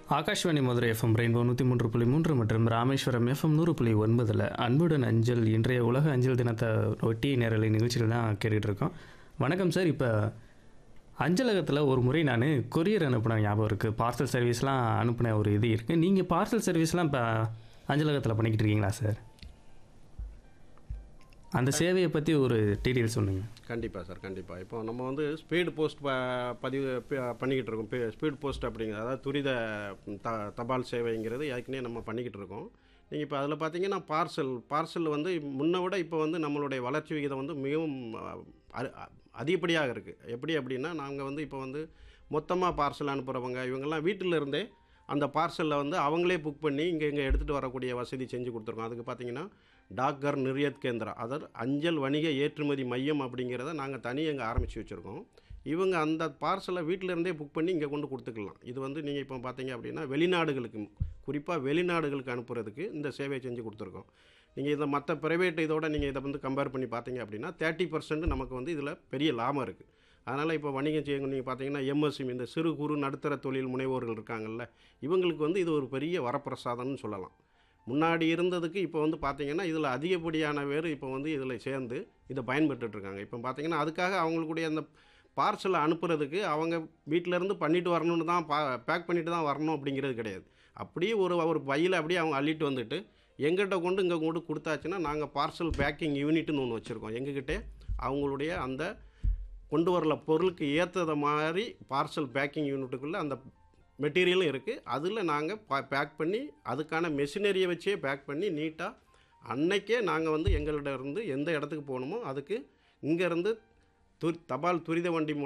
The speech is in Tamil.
ஆகாஷ்வாணி மதுரை எஃப்எம் ரெயின்போ 103.3 மற்றும் ராமேஸ்வரம் எஃப்எம் 100.9 அன்புடன் அஞ்சல் இன்றைய உலக அஞ்சல் தினத்தை ஒட்டி நேரலை நிகழ்ச்சியில் தான் கேட்டுட்டு இருக்கோம். வணக்கம் சார். இப்போ அஞ்சலகத்தில் ஒரு முறை நான் கொரியர் அனுப்பின ஞாபகம் இருக்குது. பார்சல் சர்வீஸ்லாம் அனுப்பின ஒரு இது இருக்குது. நீங்கள் பார்சல் சர்வீஸ்லாம் இப்போ அஞ்சலகத்தில் பண்ணிக்கிட்டு இருக்கீங்களா சார்? அந்த சேவையை பற்றி ஒரு டீட்டெயில் சொல்லுங்கள். கண்டிப்பாக சார், கண்டிப்பாக. இப்போ நம்ம வந்து ஸ்பீடு போஸ்ட் பதிவு பண்ணிக்கிட்டு இருக்கோம். ஸ்பீட் போஸ்ட் அப்படிங்கிறது, அதாவது துரித தபால் சேவைங்கிறது ஏற்கனவே நம்ம பண்ணிக்கிட்டு இருக்கோம். நீங்கள் இப்போ அதில் பார்த்தீங்கன்னா பார்சல் வந்து முன்னை விட இப்போ வந்து நம்மளுடைய வளர்ச்சி விகிதம் வந்து மிகவும் அதிகப்படியாக இருக்குது. எப்படி அப்படின்னா, நாங்கள் வந்து இப்போ வந்து மொத்தமாக பார்சல் அனுப்புகிறவங்க இவங்கெல்லாம் வீட்டில் இருந்தே அந்த பார்சலில் வந்து அவங்களே புக் பண்ணி இங்கே எடுத்துகிட்டு வரக்கூடிய வசதி செஞ்சு கொடுத்துருக்கோம். அதுக்கு பார்த்தீங்கன்னா டாக்கர் நிர்யத் கேந்திரா, அதாவது அஞ்சல் வணிக ஏற்றுமதி மையம் அப்படிங்கிறத நாங்கள் தனியாக இங்கே ஆரம்பித்து வச்சுருக்கோம். இவங்க அந்த பார்சலை வீட்டில் இருந்தே புக் பண்ணி இங்கே கொண்டு கொடுத்துக்கலாம். இது வந்து நீங்கள் இப்போ பார்த்தீங்க அப்படின்னா வெளிநாடுகளுக்கு, குறிப்பாக வெளிநாடுகளுக்கு அனுப்புறதுக்கு இந்த சேவையை செஞ்சு கொடுத்துருக்கோம். நீங்கள் இதை மற்ற ப்ரைவேட் இதோட நீங்கள் இதை வந்து கம்பேர் பண்ணி பார்த்தீங்க அப்படின்னா 30% நமக்கு வந்து இதில் பெரிய லாபம் இருக்குது. அதனால் இப்போ வணிகம் செய்யணும். நீங்கள் பார்த்தீங்கன்னா எம்எஸ்எம்இ, இந்த சிறு குறு நடுத்தர தொழில் முனைவோர்கள் இருக்காங்கல்ல, இவங்களுக்கு வந்து இது ஒரு பெரிய வரப்பிரசாதம்னு சொல்லலாம். முன்னாடி இருந்ததுக்கு இப்போ வந்து பார்த்தீங்கன்னா இதில் அதிகப்படியான பேர் இப்போ வந்து இதில் சேர்ந்து இதை பயன்பட்டுருக்காங்க. இப்போ பார்த்தீங்கன்னா அதுக்காக அவங்களுடைய அந்த பார்சலை அனுப்புறதுக்கு அவங்க வீட்டிலேருந்து பண்ணிட்டு வரணும்னு தான் பேக் பண்ணிட்டு தான் வரணும் அப்படிங்கிறது கிடையாது. அப்படியே ஒரு பையில் அப்படியே அவங்க அள்ளிட்டு வந்துட்டு எங்கிட்ட கொண்டு இங்கே கொண்டு கொடுத்தாச்சுன்னா நாங்கள் பார்சல் பேக்கிங் யூனிட்னு ஒன்று வச்சுருக்கோம். எங்ககிட்டே அவங்களுடைய அந்த கொண்டு வரல பொருளுக்கு ஏற்றத மாதிரி பார்சல் பேக்கிங் யூனிட்டுக்குள்ளே அந்த மெட்டீரியலும் இருக்குது. அதில் நாங்கள் பேக் பண்ணி அதுக்கான மெஷினரியை வச்சே பேக் பண்ணி நீட்டாக அன்னைக்கே நாங்கள் வந்து எங்கள்கிட்ட இருந்து எந்த இடத்துக்கு போகணுமோ அதுக்கு இங்கேருந்து தபால் துரித வண்டி